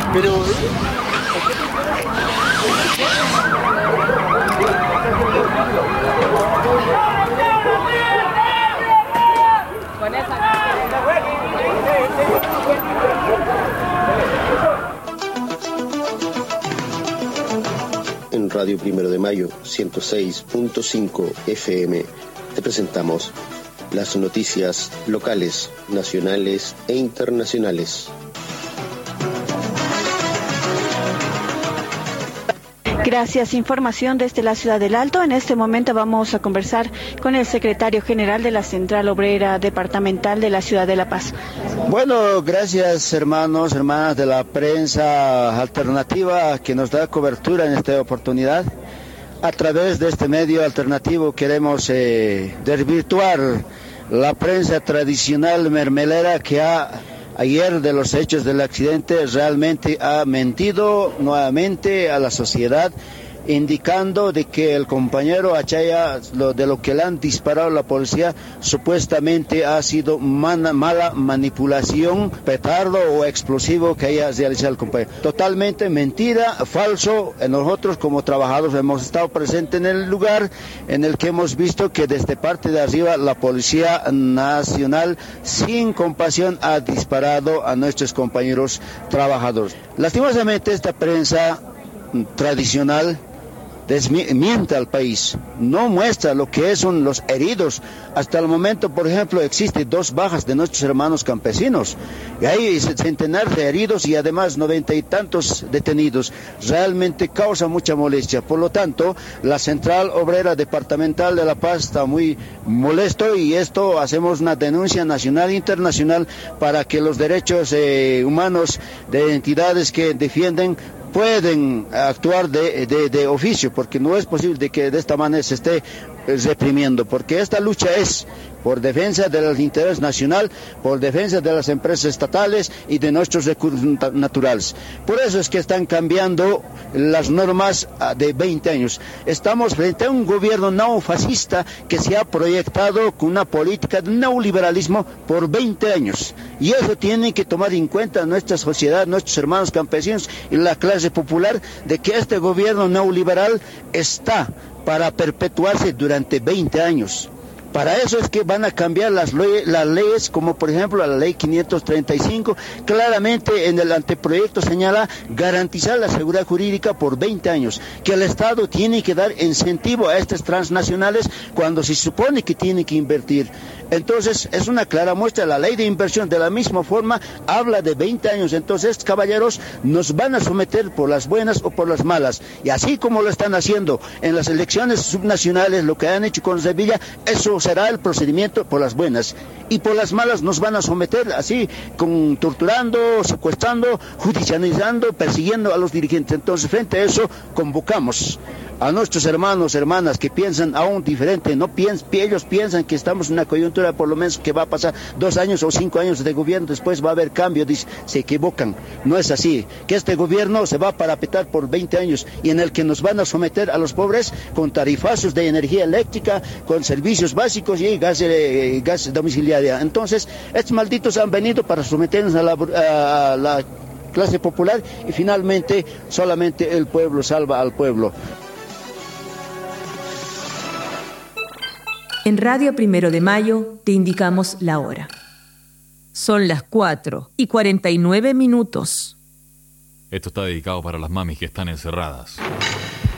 Pero... En Radio Primero de Mayo, 106.5 FM, te presentamos las noticias locales, nacionales e internacionales. Gracias. Información desde la ciudad del Alto. En este momento vamos a conversar con el secretario general de la Central Obrera Departamental de la ciudad de La Paz. Bueno, gracias hermanos, hermanas de la prensa alternativa que nos da cobertura en esta oportunidad. A través de este medio alternativo queremos desvirtuar la prensa tradicional mermelera que ayer de los hechos del accidente realmente ha mentido nuevamente a la sociedad, indicando de que el compañero Achaya, de lo que le han disparado la policía, supuestamente ha sido mala manipulación, petardo o explosivo que haya realizado el compañero. Totalmente mentira, falso. Nosotros como trabajadores hemos estado presentes en el lugar en el que hemos visto que desde parte de arriba la Policía Nacional sin compasión ha disparado a nuestros compañeros trabajadores. Lastimosamente esta prensa tradicional desmiente al país, no muestra lo que son los heridos. Hasta el momento, por ejemplo, existen 2 bajas de nuestros hermanos campesinos, y hay centenares de heridos y además 90 y tantos detenidos. Realmente causa mucha molestia. Por lo tanto, la Central Obrera Departamental de La Paz está muy molesto, y esto hacemos una denuncia nacional e internacional para que los derechos humanos de entidades que defienden pueden actuar de oficio, porque no es posible de que de esta manera se esté reprimiendo, porque esta lucha es por defensa del interés nacional, por defensa de las empresas estatales y de nuestros recursos naturales. Por eso es que están cambiando las normas de 20 años. Estamos frente a un gobierno neofascista que se ha proyectado con una política de neoliberalismo por 20 años. Y eso tiene que tomar en cuenta nuestra sociedad, nuestros hermanos campesinos y la clase popular, de que este gobierno neoliberal está para perpetuarse durante 20 años. Para eso es que van a cambiar las leyes, como por ejemplo la ley 535, claramente en el anteproyecto señala garantizar la seguridad jurídica por 20 años, que el Estado tiene que dar incentivo a estas transnacionales cuando se supone que tiene que invertir. Entonces es una clara muestra. La ley de inversión de la misma forma habla de 20 años, entonces caballeros nos van a someter por las buenas o por las malas, y así como lo están haciendo en las elecciones subnacionales, lo que han hecho con Sevilla, eso será el procedimiento por las buenas, y por las malas nos van a someter así, torturando, secuestrando, judicializando, persiguiendo a los dirigentes. Entonces frente a eso convocamos a nuestros hermanos, hermanas que piensan aún diferente, ellos piensan que estamos en una coyuntura por lo menos que va a pasar 2 años o 5 años de gobierno, después va a haber cambio, se equivocan, no es así, que este gobierno se va a parapetar por 20 años y en el que nos van a someter a los pobres con tarifazos de energía eléctrica, con servicios básicos y gas domiciliaria. Entonces, estos malditos han venido para someternos a la clase popular, y finalmente solamente el pueblo salva al pueblo. En Radio Primero de Mayo te indicamos la hora. Son las 4:49. Esto está dedicado para las mamis que están encerradas.